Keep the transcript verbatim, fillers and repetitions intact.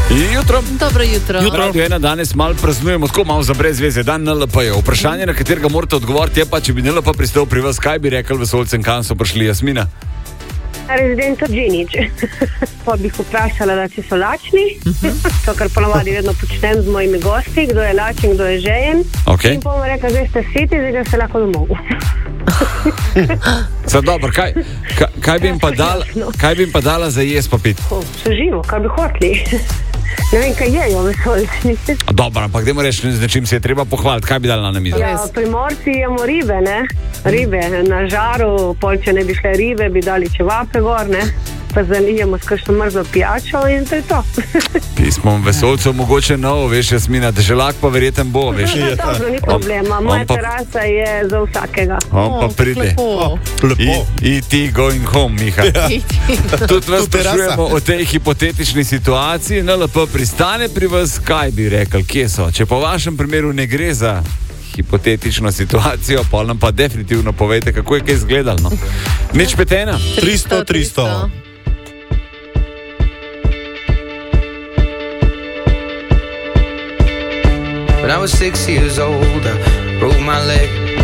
Jutro. Dobro jutro. Jutro. Radio ena danes malo praznujemo, tako malo za brez veze, dan N L P-ja. Vprašanje, na katerega morate odgovoriti, je pa, če bi N L P pristal pri vas, kaj bi rekel vesoljcem, kam so prišli? Jasmina? Rezidento Džinič. Pa bi jih vprašala, da če so lačni, to, kar ponovadi vedno počnem z mojimi gosti, kdo je lačen, kdo je žejen. Okay. In pa bomo rekla, zdaj ste siti, zdaj ste lahko domov. Zdaj, dobro, kaj, kaj, kaj, bi jim pa dala, kaj bi jim pa dala za jes pa pit? So živo, kaj bi hotli. Ne vem, kaj jejo vesoljci. Dobro, ampak dajmo reči, z nečim se je treba pohvaliti. Kaj bi dala na mizo? Ja, primorci jemo ribe, ne? Ribe. Na žaru, pol, če ne bi šle ribe, bi dali čevape gor, ne? Pa zalijemo s kakšno mrzlo pijačo in to je to. Pismo vesoljcev mogoče novo, veš, Jasmina, deželak pa verjeten bo, veš. Ja, dobro, ni problema. Moja pa, terasa je za vsakega. On pa pride. Lepo. Lepo. E T going home, Miha. Ja. Tudi vas sprašujemo o tej hipotetični situaciji. N L P pristane pri vas, kaj bi rekel, kje so? Če po vašem primeru ne gre za hipotetično situacijo, pa nam pa definitivno povejte, kako je kaj izgledalo. No? Nič petena. tristo, tristo. When I was six years old, I broke my leg.